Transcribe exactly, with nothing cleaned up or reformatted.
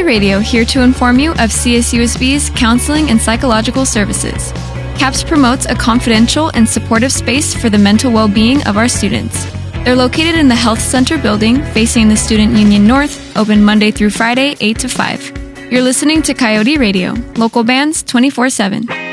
Radio, here to inform you of C S U S B's counseling and psychological services. CAPS promotes a confidential and supportive space for the mental well-being of our students. They're located in the Health Center building facing the Student Union North, open Monday through Friday, eight to five. You're listening to Coyote Radio, local bands twenty-four seven.